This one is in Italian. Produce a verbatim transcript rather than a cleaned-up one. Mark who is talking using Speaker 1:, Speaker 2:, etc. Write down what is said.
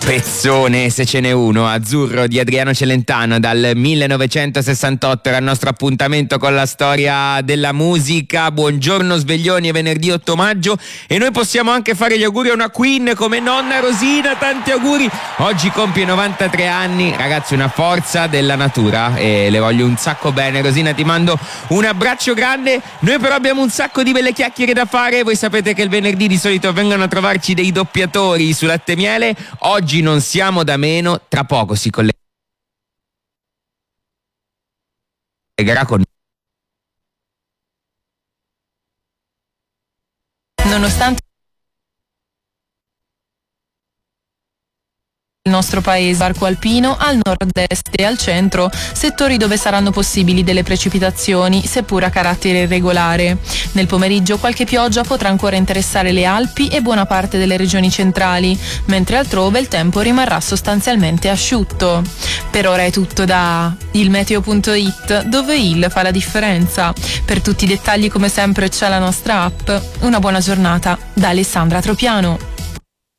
Speaker 1: pezzone, se ce n'è uno, Azzurro di Adriano Celentano dal millenovecentosessantotto, era il nostro appuntamento con la storia della musica. Buongiorno sveglioni, è venerdì otto maggio e noi possiamo anche fare gli auguri a una queen come nonna Rosina, tanti auguri, oggi compie novantatré anni, ragazzi, una forza della natura e le voglio un sacco bene. Rosina, ti mando un abbraccio grande, noi però abbiamo un sacco di belle chiacchiere da fare. Voi sapete che il venerdì di solito vengono a trovarci dei doppiatori su Latte Miele, oggi non siamo da meno, tra poco si collegherà con
Speaker 2: nonostante il nostro paese, arco alpino al nord-est e al centro, settori dove saranno possibili delle precipitazioni, seppur a carattere irregolare. Nel pomeriggio qualche pioggia potrà ancora interessare le Alpi e buona parte delle regioni centrali, mentre altrove il tempo rimarrà sostanzialmente asciutto. Per ora è tutto da il meteo punto it, dove il fa la differenza. Per tutti i dettagli come sempre c'è la nostra app. Una buona giornata da Alessandra Tropiano.